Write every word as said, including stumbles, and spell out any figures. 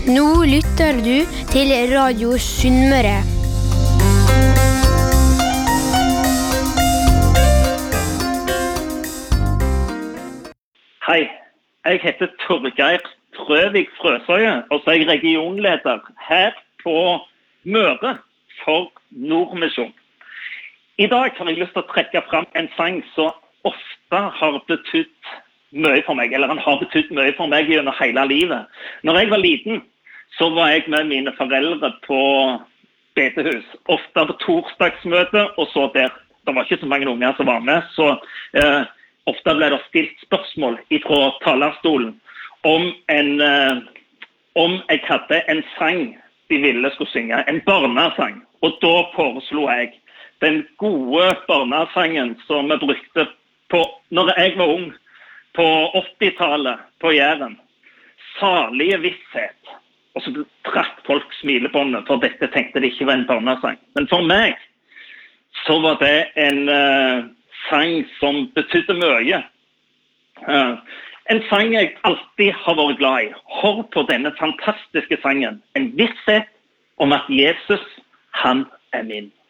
Nå lytter du til Radio Sunnmøre. Hei, jeg heter Torgeir Frøvik Frøsøye, og så er jeg regionleder her på Møre for Nordmisjon. I dag har jeg lyst til å trekke frem en sang som ofte har betydd mye for meg, eller han har betydd mye for meg gjennom hele livet. Når jeg var liten, så var jeg med mine foreldre på bedehus, ofte på torsdagsmøte, og så der. Det var ikke så mange unger som var med, så eh, ofte ble det stilt spørsmål fra talerstolen om, en, eh, om jeg hadde en sang de ville skulle synge, en barnesang. Og da foreslo jeg den gode barnesangen som vi brukte på, når jeg var ung, på åttitallet på Jæren. Salige visshet. Og så trakk folk smilebåndet, for dette tenkte de ikke var en barnesang. Men for meg så var det en uh, sang som betydde mye. Uh, en sang jeg alltid har vært glad i. Hør på denne fantastiske sangen. En visshet om at Jesus, han er min.